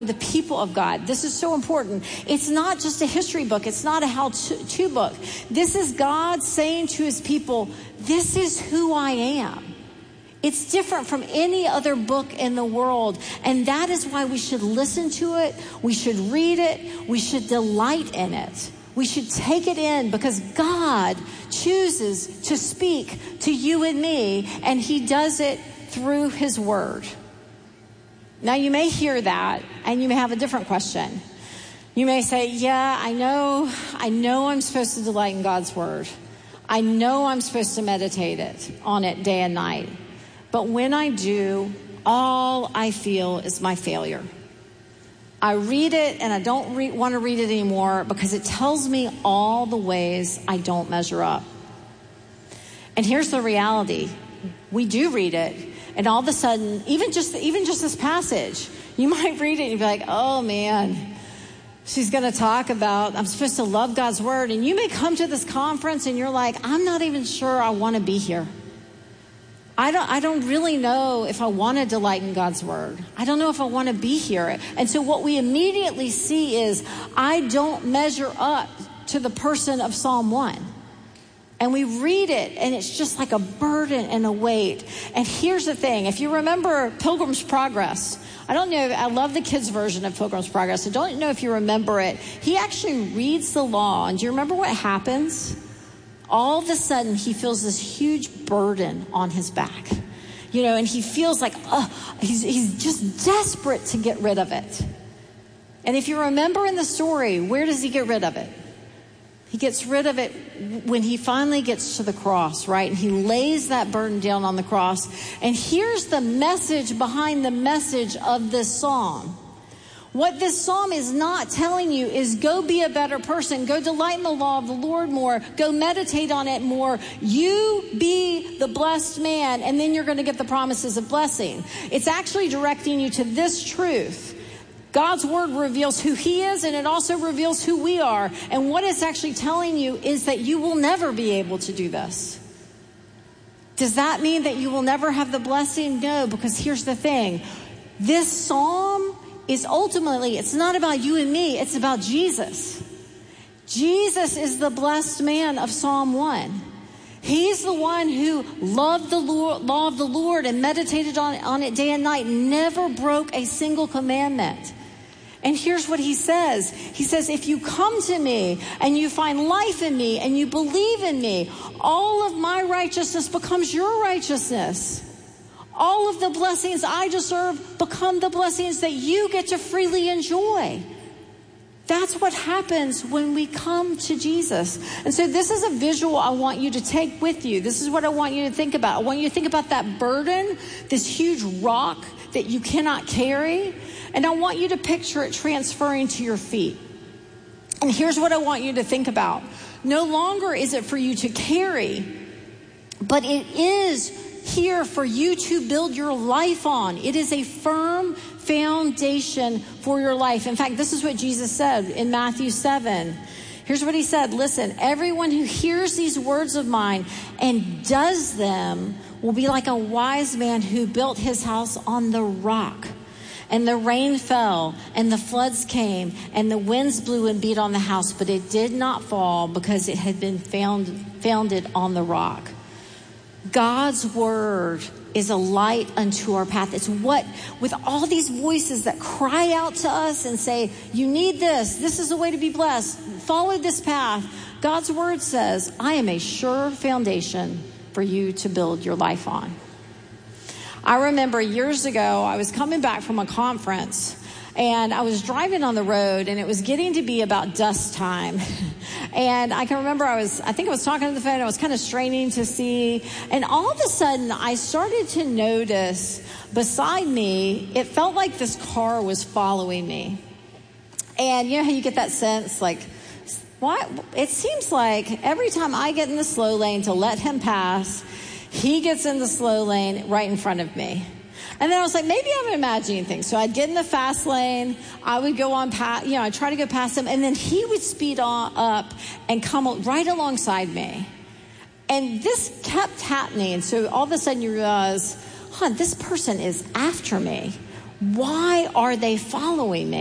the people of God. This is so important. It's not just a history book. It's not a how-to book. This is God saying to his people, this is who I am. It's different from any other book in the world. And that is why we should listen to it. We should read it. We should delight in it. We should take it in because God chooses to speak to you and me, and he does it through his word. Now, you may hear that, and you may have a different question. You may say, yeah, I know I'm supposed to delight in God's word. I know I'm supposed to meditate on it day and night. But when I do, all I feel is my failure. I read it, and I don't want to read it anymore because it tells me all the ways I don't measure up. And here's the reality. We do read it. And all of a sudden, even just this passage, you might read it and you'd be like, oh man, she's going to talk about, I'm supposed to love God's word. And you may come to this conference and you're like, I'm not even sure I want to be here. I don't really know if I want to delight in God's word. I don't know if I want to be here. And so what we immediately see is, I don't measure up to the person of Psalm 1. And we read it, and it's just like a burden and a weight. And here's the thing. If you remember Pilgrim's Progress, I don't know, I love the kids' version of Pilgrim's Progress. I don't know if you remember it. He actually reads the law. And do you remember what happens? All of a sudden, he feels this huge burden on his back. And he feels like, he's just desperate to get rid of it. And if you remember in the story, where does he get rid of it? He gets rid of it when he finally gets to the cross, right? And he lays that burden down on the cross. And here's the message behind the message of this psalm. What this psalm is not telling you is go be a better person. Go delight in the law of the Lord more. Go meditate on it more. You be the blessed man, and then you're going to get the promises of blessing. It's actually directing you to this truth. God's word reveals who he is, and it also reveals who we are. And what it's actually telling you is that you will never be able to do this. Does that mean that you will never have the blessing? No, because here's the thing. This psalm is ultimately, it's not about you and me. It's about Jesus. Jesus is the blessed man of Psalm 1. He's the one who loved the law of the Lord and meditated on it day and night, never broke a single commandment. And here's what he says. He says, if you come to me and you find life in me and you believe in me, all of my righteousness becomes your righteousness. All of the blessings I deserve become the blessings that you get to freely enjoy. That's what happens when we come to Jesus. And so this is a visual I want you to take with you. This is what I want you to think about. I want you to think about that burden, this huge rock that you cannot carry. And I want you to picture it transferring to your feet. And here's what I want you to think about. No longer is it for you to carry, but it is here for you to build your life on. It is a firm foundation for your life. In fact, this is what Jesus said in Matthew 7. Here's what he said. Listen, everyone who hears these words of mine and does them will be like a wise man who built his house on the rock. And the rain fell, and the floods came, and the winds blew and beat on the house, but it did not fall because it had been founded on the rock. God's word is a light unto our path. It's what, with all these voices that cry out to us and say, you need this. This is the way to be blessed. Follow this path. God's word says, I am a sure foundation for you to build your life on. I remember years ago, I was coming back from a conference and I was driving on the road and it was getting to be about dusk time. And I can remember I think I was talking to the phone. I was kind of straining to see. And all of a sudden I started to notice beside me, it felt like this car was following me. And you know how you get that sense like, what? It seems like every time I get in the slow lane to let him pass, he gets in the slow lane right in front of me. And then I was like, maybe I'm imagining things. So I'd get in the fast lane. I would go on past, I'd try to go past him. And then he would speed on up and come right alongside me. And this kept happening. So all of a sudden you realize, this person is after me. Why are they following me?